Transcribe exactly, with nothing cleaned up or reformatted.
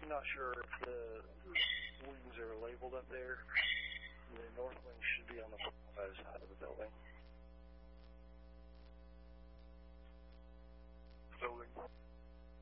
I'm not sure if the wings are labeled up there. The north wing should be on the far side of the building.